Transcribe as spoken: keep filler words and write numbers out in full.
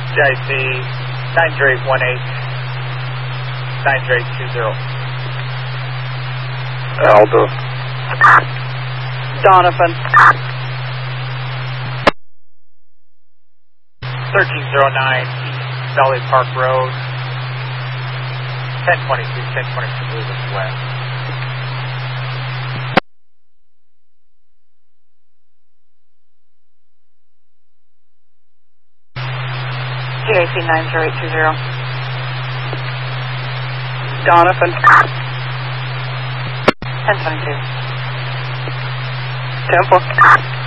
G I C nine zero eight one eight, nine zero eight two zero. Aldo. Donovan. thirteen oh nine East Valley Park Road, ten twenty-two, ten twenty-two Lewis West. G I C nine zero eight two zero. Donovan. ten twenty-two. Temple.